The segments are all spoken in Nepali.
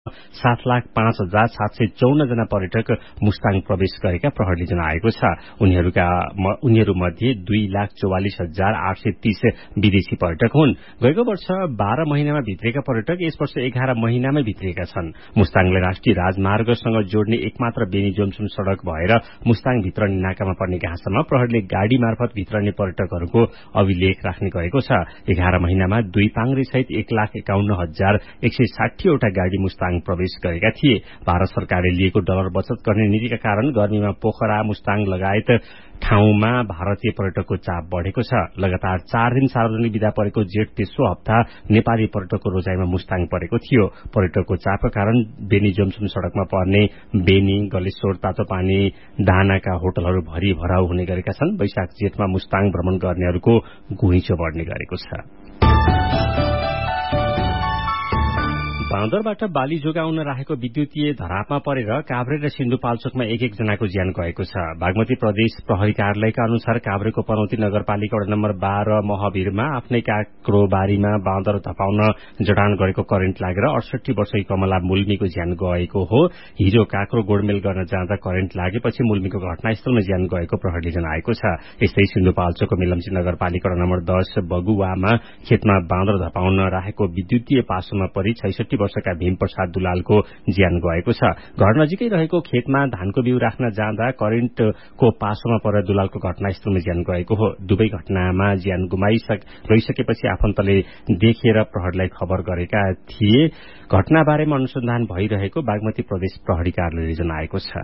7,05,754 जना पर्यटक मुस्ताङ प्रवेश गरेका प्रहरीले जनाएको छ। उनीहरूमध्ये 2,44,830 विदेशी पर्यटक हुन्। गएको वर्ष 12 महिनामा भित्रिएका पर्यटक यस वर्ष 11 महिनामै भित्रिएका छन्। मुस्ताङलाई राष्ट्रिय राजमार्गसँग जोड्ने एकमात्र बेनी जोमसुम सड़क भएर मुस्ताङ भित्रने नाकामा पर्ने गाँसमा प्रहरीले गाड़ी मार्फत भित्रने पर्यटकहरूको अभिलेख राख्ने गरेको छ। 11 महिनामा 2 पाङ्ग्रे सहित 1,51,160 वटा गाड़ी मुस्ताङ प्रवेश गरेका थिए। भारत सरकारले लिएको डलर बचत गर्ने नीतिका कारण गर्मीमा पोखरा, मुस्ताङ लगायत ठाउँमा भारतीय पर्यटकको चाप बढ़ेको छ। लगातार 4 दिन सार्वजनिक विदा परेको जेठ तेस्रो हप्ता नेपाली पर्यटकको रोजाइमा मुस्ताङ परेको थियो। पर्यटकको चापका कारण बेनी जोमसुम सड़कमा पर्ने बेनी, गलेश्वर, तातोपानी, दानाका होटलहरू भरि भराउ हुने गरेका छन्। वैशाख जेठमा मुस्ताङ भ्रमण गर्नेहरूको घुइँचो बढ़ने गरेको छ। बाँदरबाट बाली जोगाउन राखेको विद्युतीय धरापमा परेर काभ्रे र सिन्धुपाल्चोकमा एक जनाको ज्यान गएको छ। बागमती प्रदेश प्रहरी कार्यालयका अनुसार काभ्रेको पनौती नगरपालिका वडा नम्बर 12 महवीरमा आफ्नै काक्रोबारीमा बाँदर धपाउन जडान गरेको करेन्ट लागेर 68 वर्षीय कमला मुल्मीको ज्यान गएको हो। हिजो काक्रो गोडमेल गर्न जाँदा करेन्ट लागेपछि मुल्मीको घटनास्थलमा ज्यान गएको प्रहरीले जनाएको छ। यस्तै सिन्धुपाल्चोकको मिलम्ची नगरपालिका वडा नम्बर 10 बगुवामा खेतमा बाँदर धपाउन राखेको विद्युतीय पासोमा परि 66 वर्षका भीमप्रसाद दुलालको ज्यान गएको छ। घर नजिकै रहेको खेतमा धानको बिउ राख्न जाँदा करेन्टको पासोमा परेर दुलालको घटनास्थलमा ज्यान गएको हो। दुवै घटनामा ज्यान गइसकेपछि आफन्तले देखेर प्रहरीलाई खबर गरेका थिए। घटनाबारेमा अनुसन्धान भइरहेको बागमती प्रदेश प्रहरी कार्यालयले जनाएको छ।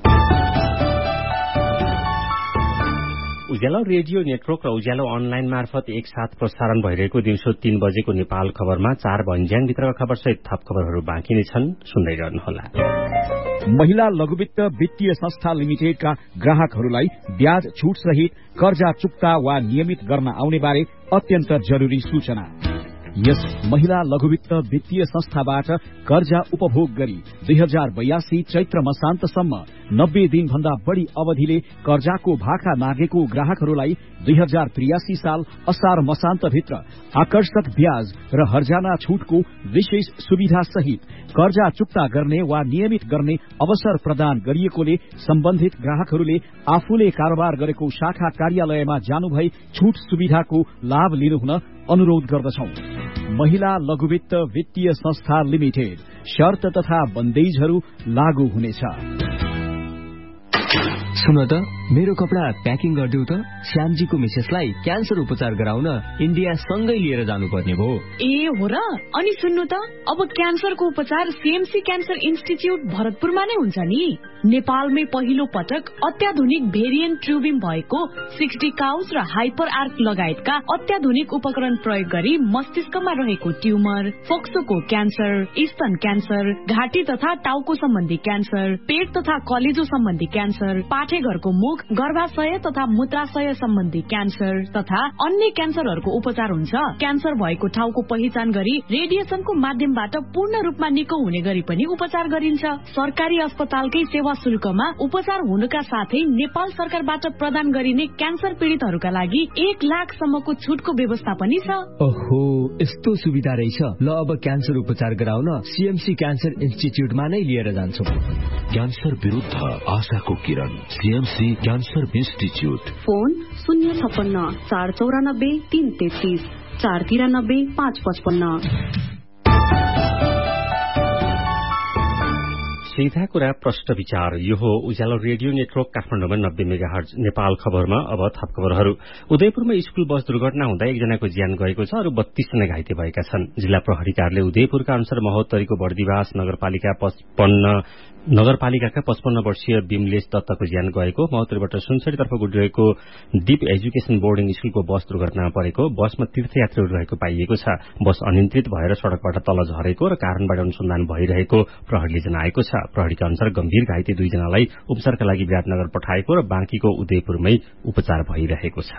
उज्यालो रेडियो नेटवर्क र उज्यालो अनलाइन मार्फत एकसाथ प्रसारण भइरहेको दिउँसो 3 बजेको नेपाल खबरमा 4 भन्ज्याङभित्रका खबरसहित थप खबरहरू बाँकी नै छन्। सुन्दै गर्नुहोला। महिला लघुवित्त वित्तीय संस्था लिमिटेडका ग्राहकहरूलाई ब्याज छुट सहित कर्जा चुक्ता वा नियमित गर्न आउने बारे अत्यन्त जरुरी सूचना। यस महिला लघुवित्त वित्तीय संस्थाबाट कर्जा उपभोग गरी 2082 चैत्र मसान्तसम्म 90 दिन भन्दा बढ़ी अवधिले कर्जाको भाका नागेको ग्राहकहरूलाई 2083 साल असार मसान्तभित्र आकर्षक ब्याज र हर्जाना छुटको विशेष सुविधा सहित कर्जा चुक्ता गर्ने वा नियमित गर्ने अवसर प्रदान गरिएकोले सम्बन्धित ग्राहकहरूले आफूले कारोबार गरेको शाखा कार्यालयमा जानुभई छुट सुविधाको लाभ लिनुहुन अनुरोध गर्दछौं। महिला लघुवित्त वित्तीय संस्था लिमिटेड शर्त तथा बन्देजहरू लागू हुनेछ। सुन त मेरो कपडा प्याकिङ गरिदेऊ त। श्यामजीको मिसेसलाई क्यान्सर उपचार गराउन इन्डिया सँगै लिएर जानुपर्ने भो। ए हो र। अनि सुन्नु त अब क्यान्सरको उपचार सीएमसी क्यान्सर इन्स्टिच्युट भरतपुरमा नै हुन्छ नि। नेपालमै पहिलो पटक अत्याधुनिक भेरिएन्ट ट्युबिङ भएको 60 काउज र हाइपर आर्क लगायतका अत्याधुनिक उपकरण प्रयोग गरी मस्तिष्कमा रहेको ट्युमर, फोक्सोको क्यान्सर, स्तन क्यान्सर, घाँटी तथा टाउको सम्बन्धी क्यान्सर, पेट तथा कलेजो सम्बन्धी क्यान्सर, पाठेघरको मुख, गर्भाशय तथा मूत्राशय सम्बन्धी क्यान्सर तथा अन्य क्यान्सरहरूको उपचार हुन्छ। क्यान्सर भएको ठाउँको पहिचान गरी रेडिएसनको माध्यमबाट पूर्ण रूपमा निको हुने गरी पनि उपचार गरिन्छ। सरकारी अस्पतालकै सेवा शुल्कमा उपचार हुनुका साथै नेपाल सरकारबाट प्रदान गरिने क्यान्सर पीड़ितहरूका लागि 1 लाखसम्मको छुटको व्यवस्था पनि छ। ओहो, यस्तो सुविधा रहेछ। ल अब क्यान्सर उपचार गराउन सीएमसी क्यान्सर इन्स्टिच्युटमा नै लिएर जान्छौ। क्यान्सर विरुद्ध आशाको किरण, सीएमसी क्यान्सर इन्स्टिच्युट। फोन 056 494 333 493 555। सीधा कुरा प्रश्न विचार। यो हो उज्यालो रेडियो नेटवर्क काठमाडौँमा 90 मेगाहर्ज नेपाल खबरमा। अब थप खबरहरू। उदयपुरमा स्कूल बस दुर्घटना हुँदा 1 जनाको ज्यान गएको छ, अरू 32 जना घाइते भएका छन्। जिल्ला प्रहरी कार्यालय उदयपुरका अनुसार महोत्तरीको बर्दिवास नगरपालिकाका 55 वर्षीय विमलेश दत्तको ज्यान गएको। महोत्तरीबाट सुनसरीतर्फ गुडिरहेको दीप एजुकेशन बोर्डिङ स्कूलको बस दुर्घटनामा परेको। बसमा तीर्थयात्रीहरू रहेको पाइएको छ। बस अनियन्त्रित भएर सड़कबाट तल झरेको र कारणबाट अनुसन्धान भइरहेको प्रहरीले जनाएको छ। प्रहरीका अनुसार गम्भीर घाइते 2 जनालाई उपचारका लागि विराटनगर पठाएको र बाँकीको उदयपुरमै उपचार भइरहेको छ।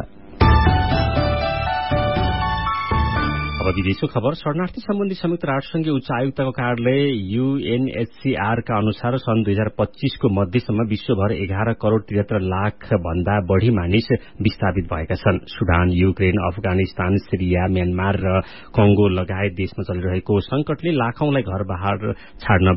अब विदेशको खबर। शरणार्थी सम्बन्धी संयुक्त राष्ट्रसंघीय उच्च आयुक्तको कार्यालय UNHCR का अनुसार सन् 2025 को मध्यसम्म विश्वभर 11 करोड़ 73 लाख भन्दा बढ़ी मानिस विस्थापित भएका छन्। सुडान, युक्रेन, अफगानिस्तान, सिरिया, म्यानमार र कंगो लगायत देशमा चलिरहेको संकटले लाखौंलाई घर बाहिर छाड्न